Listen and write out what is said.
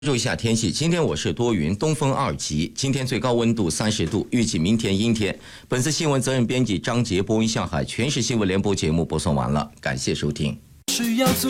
注意一下天气，今天我是多云，东风2级，今天最高温度30度，预计明天阴天。本次新闻责任编辑张杰，播音上海全市新闻联播节目播送完了，感谢收听。 需要足